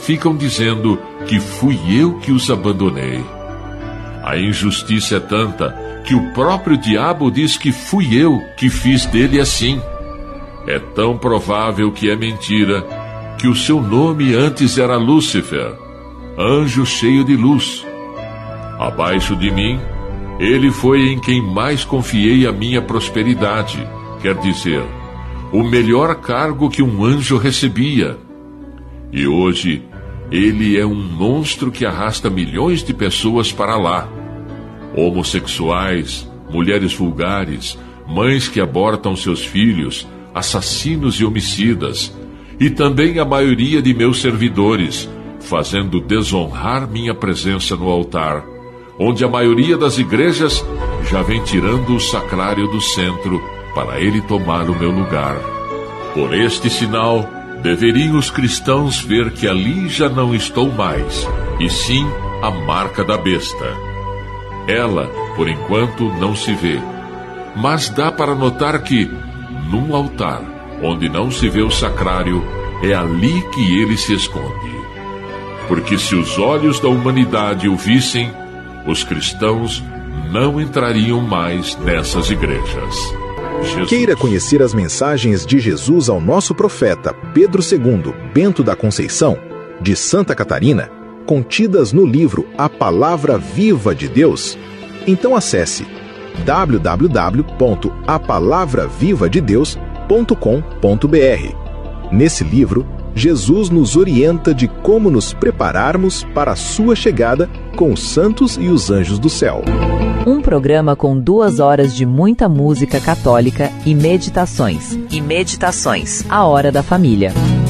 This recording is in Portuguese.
ficam dizendo que fui eu que os abandonei. A injustiça é tanta que o próprio diabo diz que fui eu que fiz dele assim. É tão provável que é mentira que o seu nome antes era Lúcifer, anjo cheio de luz. Abaixo de mim, ele foi em quem mais confiei a minha prosperidade, quer dizer, o melhor cargo que um anjo recebia. E hoje, ele é um monstro que arrasta milhões de pessoas para lá. Homossexuais, mulheres vulgares, mães que abortam seus filhos, assassinos e homicidas, e também a maioria de meus servidores, fazendo desonrar minha presença no altar, onde a maioria das igrejas já vem tirando o sacrário do centro para ele tomar o meu lugar. Por este sinal, deveriam os cristãos ver que ali já não estou mais, e sim a marca da besta. Ela, por enquanto, não se vê, mas dá para notar que, num altar, onde não se vê o sacrário, é ali que ele se esconde. Porque se os olhos da humanidade o vissem, os cristãos não entrariam mais nessas igrejas. Jesus. Queira conhecer as mensagens de Jesus ao nosso profeta Pedro II Bento da Conceição, de Santa Catarina, contidas no livro A Palavra Viva de Deus? Então acesse www.apalavravivadedeus.com.br. Nesse livro, Jesus nos orienta de como nos prepararmos para a sua chegada com os santos e os anjos do céu. Um programa com 2 horas de muita música católica e meditações. A Hora da Família.